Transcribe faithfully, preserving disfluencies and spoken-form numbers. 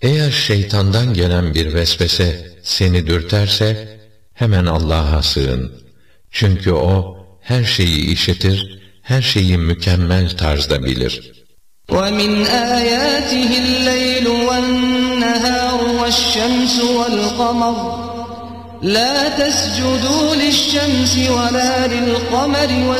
Eğer şeytandan gelen bir vesvese seni dürterse, hemen Allah'a sığın. Çünkü O, her şeyi işitir, her şeyi mükemmel tarzda bilir. وَمِنْ آيَاتِهِ اللَّيْلُ وَالنَّهَارُ وَالشَّمْسُ وَالْقَمَرُ لَا تَسْجُدُوا لِلشَّمْسِ وَلَا لِلْقَمَرِ